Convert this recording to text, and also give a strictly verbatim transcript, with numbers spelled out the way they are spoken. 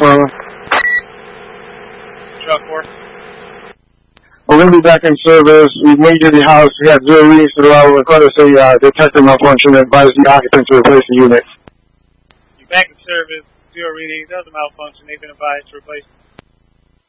phone. Truck four. We're going to be back in service. We made it the house. We had zero readings to the level. We're going to say uh, detector malfunction and advise the occupant to replace the unit. You back in service, zero readings, doesn't malfunction. They've been advised to replace